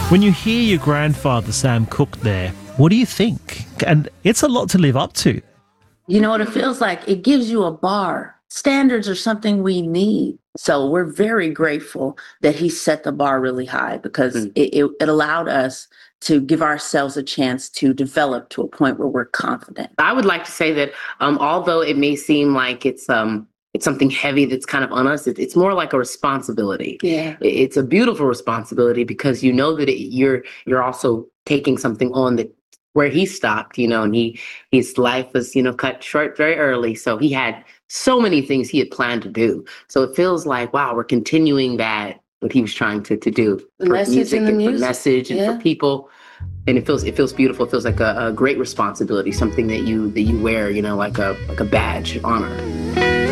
When you hear your grandfather, Sam Cooke, there, what do you think? And it's a lot to live up to. You know what it feels like? It gives you a bar. Standards are something we need. So we're very grateful that he set the bar really high because it allowed us to give ourselves a chance to develop to a point where we're confident. I would like to say that although it may seem like it's something heavy that's kind of on us, it's more like a responsibility. Yeah. It's a beautiful responsibility because you know that you're also taking something on that where he stopped, and his life was, cut short very early. So he had so many things he had planned to do. So it feels like, wow, we're continuing that, what he was trying to do. The message and the music. For message and for people. And it feels beautiful. It feels like a great responsibility, something that you wear, like a badge of honor.